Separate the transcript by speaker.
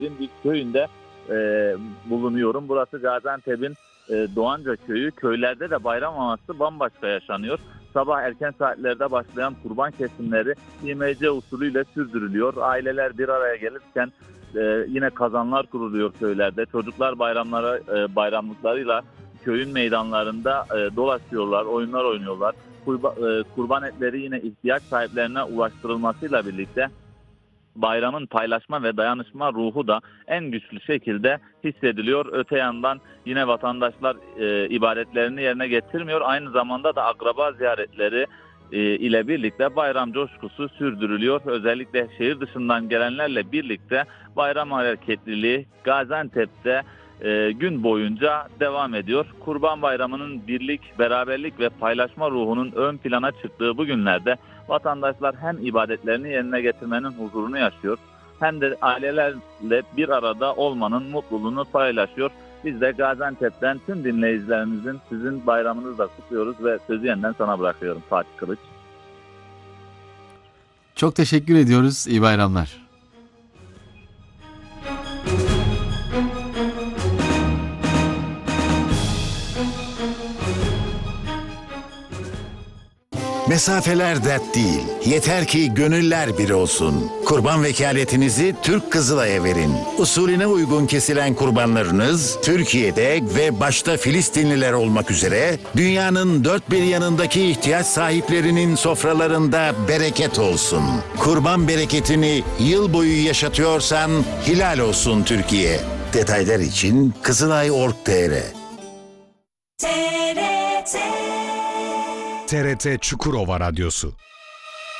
Speaker 1: bir köyünde bulunuyorum. Burası Gaziantep'in Doğanca köyü. Köylerde de bayram havası bambaşka yaşanıyor. Sabah erken saatlerde başlayan kurban kesimleri İMC usulüyle sürdürülüyor. Aileler bir araya gelirken yine kazanlar kuruluyor köylerde. Çocuklar bayramlıklarıyla köyün meydanlarında dolaşıyorlar, oyunlar oynuyorlar. Kurban etleri yine ihtiyaç sahiplerine ulaştırılmasıyla birlikte bayramın paylaşma ve dayanışma ruhu da en güçlü şekilde hissediliyor. Öte yandan yine vatandaşlar ibadetlerini yerine getirmiyor. Aynı zamanda da akraba ziyaretleri ile birlikte bayram coşkusu sürdürülüyor. Özellikle şehir dışından gelenlerle birlikte bayram hareketliliği Gaziantep'te gün boyunca devam ediyor. Kurban Bayramı'nın birlik, beraberlik ve paylaşma ruhunun ön plana çıktığı bu günlerde vatandaşlar hem ibadetlerini yerine getirmenin huzurunu yaşıyor, hem de ailelerle bir arada olmanın mutluluğunu paylaşıyor. Biz de Gaziantep'ten tüm dinleyicilerimizin sizin bayramınızı da kutluyoruz ve sözü yeniden sana bırakıyorum Fatih Kılıç.
Speaker 2: Çok teşekkür ediyoruz. İyi bayramlar.
Speaker 3: Mesafeler dert değil. Yeter ki gönüller bir olsun. Kurban vekaletinizi Türk Kızılay'a verin. Usulüne uygun kesilen kurbanlarınız Türkiye'de ve başta Filistinliler olmak üzere dünyanın dört bir yanındaki ihtiyaç sahiplerinin sofralarında bereket olsun. Kurban bereketini yıl boyu yaşatıyorsan helal olsun Türkiye. Detaylar için Kızılay.org.tr.
Speaker 4: TRT Çukurova Radyosu.